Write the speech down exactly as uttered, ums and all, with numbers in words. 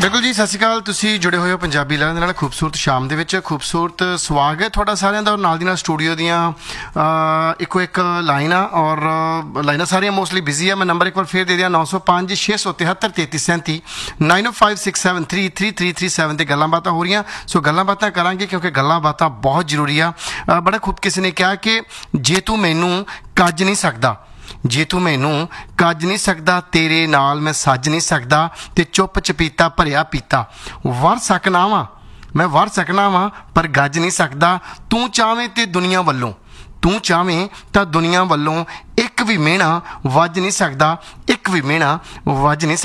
बिल्कुल जी, सत श्री अकाल। तुसीं जुड़े हुए हो पंजाबी लहर दे नाल खूबसूरत शाम दे विच। खूबसूरत स्वागत है तुहाडा सारिਆਂ ਦਾ और नाल दी नाल स्टूडियो दियां इक्को एक लाइनां और लाइनां सारियां मोस्टली बिजी है। मैं नंबर एक बार फिर दे दियां नौ सौ पाँच छे सौ तिहत्तर तैंती सैंती नाइन ओ five six seven three three three three seven ते गल्लां बातां हो रही। सो गल्लां बातां करांगे क्योंकि गल्लां बातां बहुत जरूरी आ। बड़ा खूब किसी ने कहा कि जे तू मैनू कज नहीं सकदा, जे तू मैनू कज नहीं सकदा, तेरे नाल मैं सज नहीं सकदा, ते चुप चपीता भरिया पीता वर सकना वा, मैं वर सकना वा पर गज नहीं सकदा। तू चाहें ते दुनिया वल्लों, तू चाहें तो दुनिया वल्लों एक भी मेहना वज नहीं सकदा, एक भी मेहना वज नहीं सकदा।